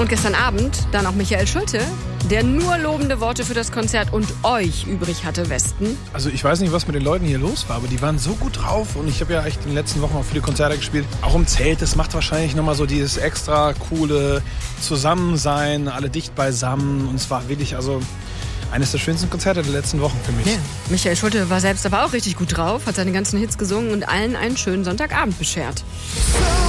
Und gestern Abend dann auch Michael Schulte, der nur lobende Worte für das Konzert und euch übrig hatte, Westen. Also ich weiß nicht, was mit den Leuten hier los war, aber die waren so gut drauf. Und ich habe ja echt in den letzten Wochen auch viele Konzerte gespielt. Auch im Zelt, das macht wahrscheinlich nochmal so dieses extra coole Zusammensein, alle dicht beisammen. Und es war wirklich eines der schönsten Konzerte der letzten Wochen für mich. Ja. Michael Schulte war selbst aber auch richtig gut drauf, hat seine ganzen Hits gesungen und allen einen schönen Sonntagabend beschert.